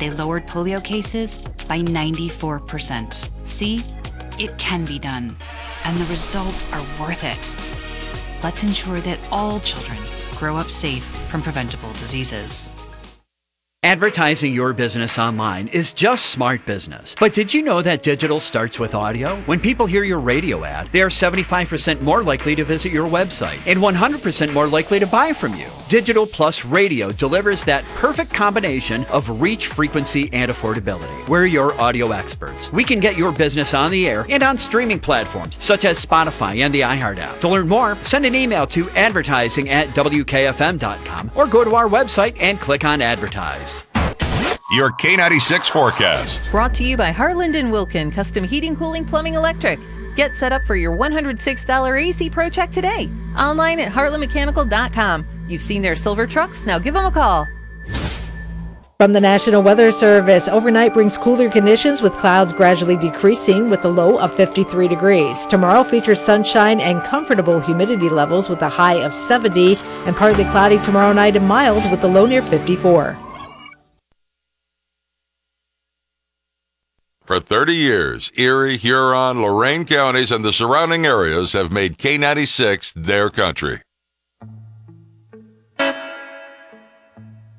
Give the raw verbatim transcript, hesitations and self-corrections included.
they lowered polio cases by ninety-four percent. See? It can be done, and the results are worth it. Let's ensure that all children grow up safe from preventable diseases. Advertising your business online is just smart business. But did you know that digital starts with audio? When people hear your radio ad, they are seventy-five percent more likely to visit your website and one hundred percent more likely to buy from you. Digital plus radio delivers that perfect combination of reach, frequency, and affordability. We're your audio experts. We can get your business on the air and on streaming platforms such as Spotify and the iHeart app. To learn more, send an email to advertising at W K F M dot com or go to our website and click on Advertise. Your K ninety-six forecast. Brought to you by Harland and Wilkin Custom Heating, Cooling, Plumbing, Electric. Get set up for your one hundred six dollars A C Pro check today. Online at heartland mechanical dot com. You've seen their silver trucks, now give them a call. From the National Weather Service, overnight brings cooler conditions with clouds gradually decreasing with a low of fifty-three degrees. Tomorrow features sunshine and comfortable humidity levels with a high of seventy, and partly cloudy tomorrow night and mild with a low near fifty-four. For thirty years, Erie, Huron, Lorain counties, and the surrounding areas have made K ninety-six their country.